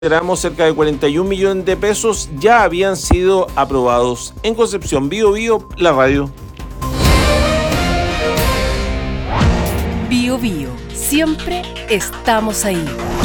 Consideramos cerca de 41 millones de pesos ya habían sido aprobados. En Concepción, Bío Bío, la radio. Bío Bío, siempre estamos ahí.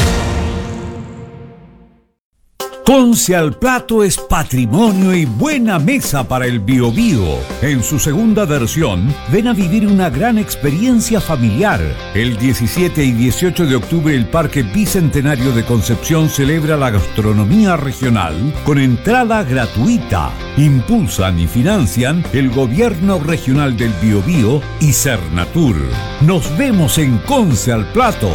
Conce al Plato es patrimonio y buena mesa para el Bío Bío. En su segunda versión, ven a vivir una gran experiencia familiar. El 17 y 18 de octubre el Parque Bicentenario de Concepción celebra la gastronomía regional con entrada gratuita. Impulsan y financian el Gobierno Regional del Bío Bío y Cernatur. Nos vemos en Conce al Plato.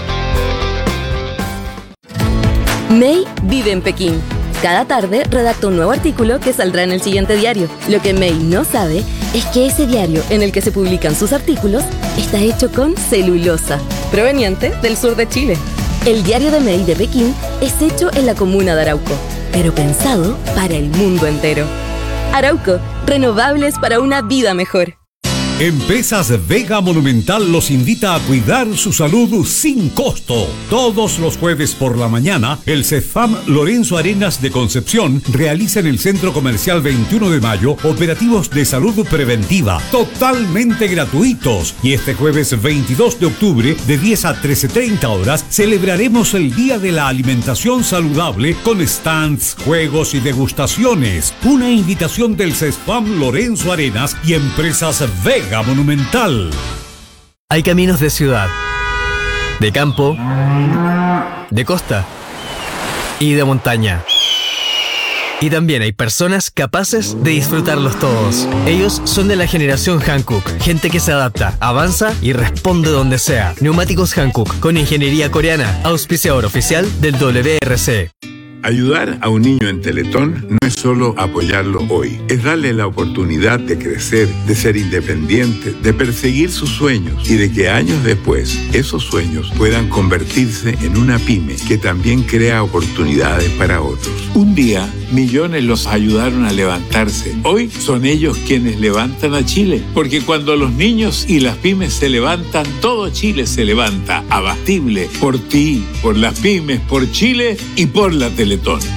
May vive en Pekín. Cada tarde redacta un nuevo artículo que saldrá en el siguiente diario. Lo que May no sabe es que ese diario en el que se publican sus artículos está hecho con celulosa, proveniente del sur de Chile. El diario de May de Pekín es hecho en la comuna de Arauco, pero pensado para el mundo entero. Arauco, renovables para una vida mejor. Empresas Vega Monumental los invita a cuidar su salud sin costo. Todos los jueves por la mañana, el CEFAM Lorenzo Arenas de Concepción realiza en el Centro Comercial 21 de Mayo operativos de salud preventiva totalmente gratuitos. Y este jueves 22 de octubre, de 10 a 13:30 horas, celebraremos el Día de la Alimentación Saludable con stands, juegos y degustaciones. Una invitación del CEFAM Lorenzo Arenas y Empresas Vega Monumental. Hay caminos de ciudad, de campo, de costa y de montaña. Y también hay personas capaces de disfrutarlos todos. Ellos son de la generación Hankook, gente que se adapta, avanza y responde donde sea. Neumáticos Hankook con ingeniería coreana, auspiciador oficial del WRC. Ayudar a un niño en Teletón no es solo apoyarlo hoy, es darle la oportunidad de crecer, de ser independiente, de perseguir sus sueños y de que años después esos sueños puedan convertirse en una pyme que también crea oportunidades para otros. Un día, millones los ayudaron a levantarse. Hoy son ellos quienes levantan a Chile, porque cuando los niños y las pymes se levantan, todo Chile se levanta. Abatible por ti, por las pymes, por Chile y por la Teletón.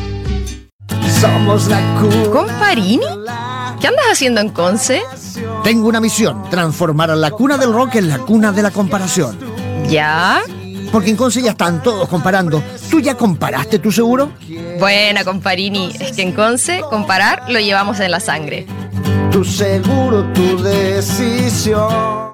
Somos la ¿Comparini? ¿Qué andas haciendo en Conce? Tengo una misión, transformar a la cuna del rock en la cuna de la comparación. ¿Ya? Porque en Conce ya están todos comparando. ¿Tú ya comparaste tu seguro? Buena, Comparini. Es que en Conce, comparar lo llevamos en la sangre. Tu seguro, tu decisión.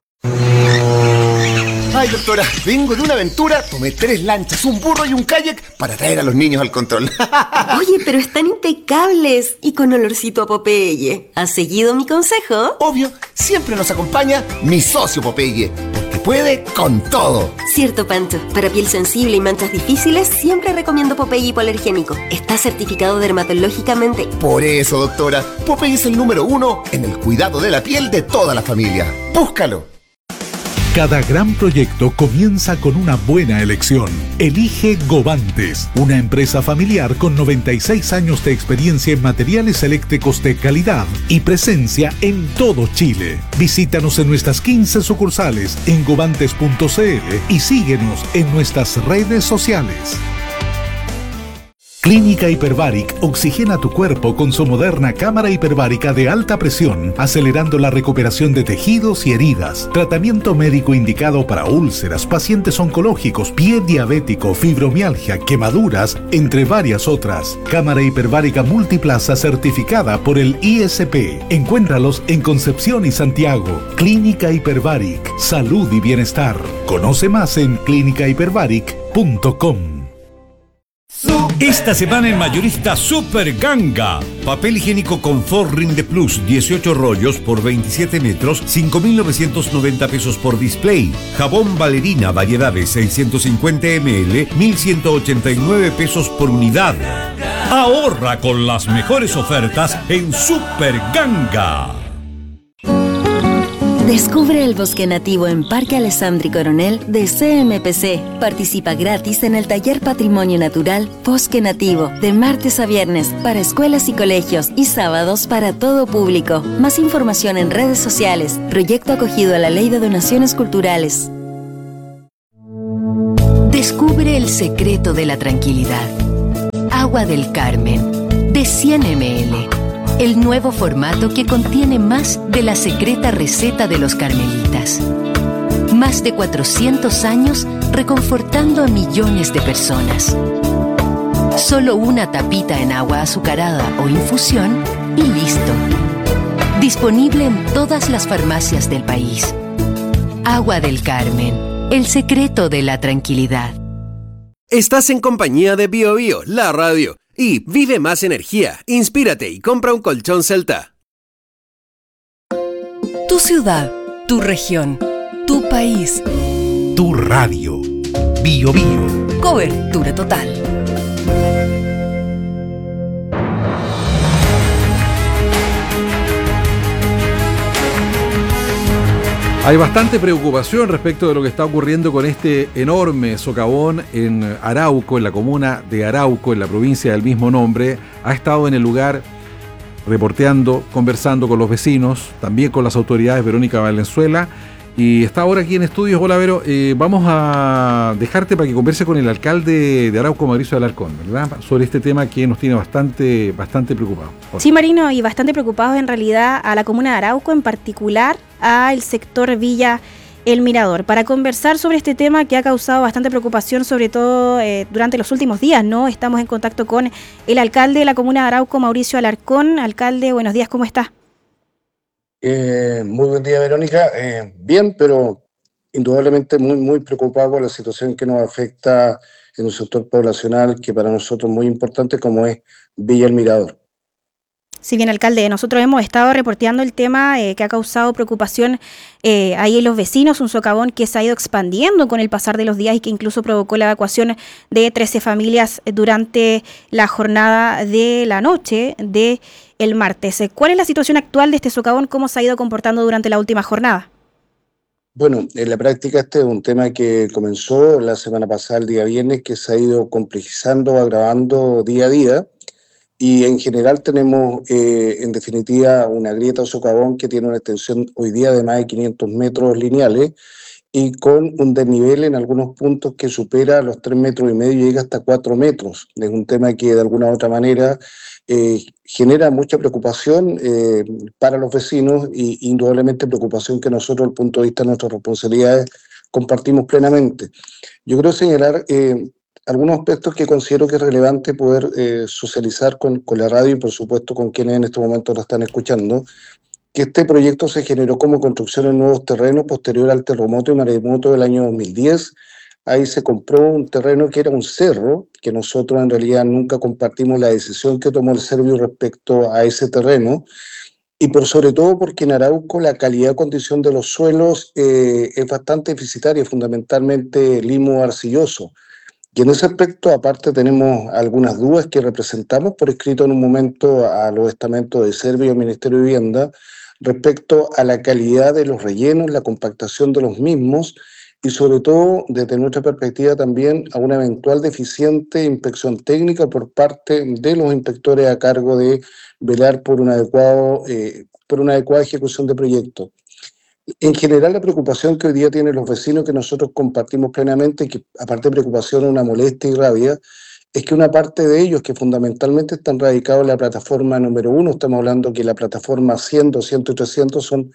Ay, doctora, vengo de una aventura, tomé 3 lanchas, un burro y un kayak para traer a los niños al control. Oye, pero están impecables y con olorcito a Popeye. ¿Has seguido mi consejo? Obvio, siempre nos acompaña mi socio Popeye, porque puede con todo. Cierto, Pancho. Para piel sensible y manchas difíciles, siempre recomiendo Popeye hipoalergénico. Está certificado dermatológicamente. Por eso, doctora, Popeye es el número 1 en el cuidado de la piel de toda la familia. Búscalo. Cada gran proyecto comienza con una buena elección. Elige Govantes, una empresa familiar con 96 años de experiencia en materiales eléctricos de calidad y presencia en todo Chile. Visítanos en nuestras 15 sucursales en govantes.cl y síguenos en nuestras redes sociales. Clínica Hiperbaric oxigena tu cuerpo con su moderna cámara hiperbárica de alta presión, acelerando la recuperación de tejidos y heridas. Tratamiento médico indicado para úlceras, pacientes oncológicos, pie diabético, fibromialgia, quemaduras, entre varias otras. Cámara hiperbárica multiplaza certificada por el ISP. Encuéntralos en Concepción y Santiago. Clínica Hiperbaric, salud y bienestar. Conoce más en clinicahiperbaric.com. Esta semana en Mayorista Super Ganga. Papel higiénico Confort Rinde Plus 18 rollos por 27 metros, 5.990 pesos por display. Jabón Valerina variedades 650 ml, 1.189 pesos por unidad. Ahorra con las mejores ofertas en Super Ganga. Descubre el bosque nativo en Parque Alessandri Coronel de CMPC. Participa gratis en el taller Patrimonio Natural Bosque Nativo de martes a viernes para escuelas y colegios y sábados para todo público. Más información en redes sociales. Proyecto acogido a la Ley de Donaciones Culturales. Descubre el secreto de la tranquilidad. Agua del Carmen, de 100 ml. El nuevo formato que contiene más de la secreta receta de los carmelitas. Más de 400 años reconfortando a millones de personas. Solo una tapita en agua azucarada o infusión y listo. Disponible en todas las farmacias del país. Agua del Carmen, el secreto de la tranquilidad. Estás en compañía de BioBio, la radio. Y vive más energía, inspírate y compra un colchón Celta. Tu ciudad, tu región, tu país. Tu radio. BioBio. Cobertura total. Hay bastante preocupación respecto de lo que está ocurriendo con este enorme socavón en Arauco, en la comuna de Arauco, en la provincia del mismo nombre. Ha estado en el lugar reporteando, conversando con los vecinos, también con las autoridades. Verónica Valenzuela, y está ahora aquí en estudios. Hola, Vero, vamos a dejarte para que converse con el alcalde de Arauco, Mauricio Alarcón, ¿verdad?, sobre este tema que nos tiene bastante preocupados. Sí, Marino, y bastante preocupados en realidad a la comuna de Arauco, en particular al sector Villa El Mirador, para conversar sobre este tema que ha causado bastante preocupación, sobre todo durante los últimos días, ¿no? Estamos en contacto con el alcalde de la comuna de Arauco, Mauricio Alarcón. Alcalde, buenos días, ¿cómo está? Muy buen día, Verónica. Bien, pero indudablemente muy preocupado por la situación que nos afecta en un sector poblacional que para nosotros es muy importante, como es Villa El Mirador. Si bien, alcalde, nosotros hemos estado reporteando el tema que ha causado preocupación ahí en los vecinos, un socavón que se ha ido expandiendo con el pasar de los días y que incluso provocó la evacuación de 13 familias durante la jornada de la noche de el martes. ¿Cuál es la situación actual de este socavón? ¿Cómo se ha ido comportando durante la última jornada? Bueno, en la práctica este es un tema que comenzó la semana pasada, el día viernes, que se ha ido complejizando, agravando día a día. Y en general tenemos, en definitiva, una grieta o socavón que tiene una extensión hoy día de más de 500 metros lineales y con un desnivel en algunos puntos que supera los 3,5 metros y llega hasta 4 metros. Es un tema que de alguna u otra manera genera mucha preocupación para los vecinos y indudablemente preocupación que nosotros, desde el punto de vista de nuestras responsabilidades, compartimos plenamente. Yo quiero señalar algunos aspectos que considero que es relevante poder socializar con la radio y por supuesto con quienes en este momento nos están escuchando, que este proyecto se generó como construcción en nuevos terrenos posterior al terremoto y maremoto del año 2010. Ahí se compró un terreno que era un cerro, que nosotros en realidad nunca compartimos la decisión que tomó el Servio respecto a ese terreno, y por sobre todo porque en Arauco la calidad y condición de los suelos es bastante deficitaria, fundamentalmente limo arcilloso. Y en ese aspecto, aparte, tenemos algunas dudas que representamos por escrito en un momento a los estamentos de Servio y al Ministerio de Vivienda respecto a la calidad de los rellenos, la compactación de los mismos y sobre todo, desde nuestra perspectiva también, a una eventual deficiente inspección técnica por parte de los inspectores a cargo de velar por una adecuada ejecución de proyectos. En general, la preocupación que hoy día tienen los vecinos, que nosotros compartimos plenamente, y que aparte de preocupación, una molestia y rabia, es que una parte de ellos, que fundamentalmente están radicados en la plataforma número 1, estamos hablando que la plataforma 100, 200 y 300 son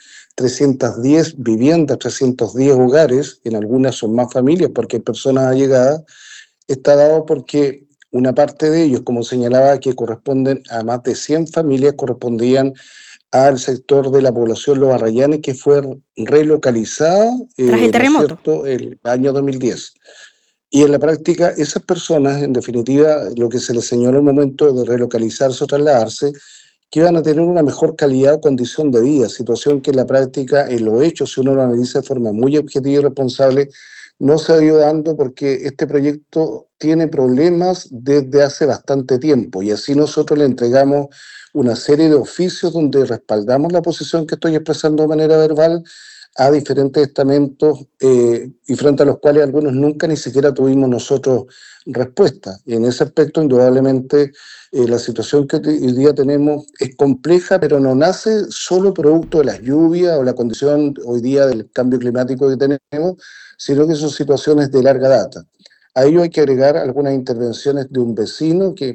310 viviendas, 310 hogares, en algunas son más familias porque hay personas allegadas, está dado porque una parte de ellos, como señalaba, que corresponden a más de 100 familias, correspondían al sector de la población Los Arrayanes, que fue relocalizada tras el terremoto, el año 2010. Y en la práctica, esas personas, en definitiva, lo que se les señaló al momento de relocalizarse o trasladarse, que iban a tener una mejor calidad o condición de vida, situación que en la práctica, en los hechos, si uno lo analiza de forma muy objetiva y responsable, no se ha ido dando porque este proyecto tiene problemas desde hace bastante tiempo y así nosotros le entregamos una serie de oficios donde respaldamos la posición que estoy expresando de manera verbal a diferentes estamentos y frente a los cuales algunos nunca ni siquiera tuvimos nosotros respuesta. Y en ese aspecto, indudablemente, la situación que hoy día tenemos es compleja, pero no nace solo producto de las lluvias o la condición hoy día del cambio climático que tenemos, sino que son situaciones de larga data. A ello hay que agregar algunas intervenciones de un vecino que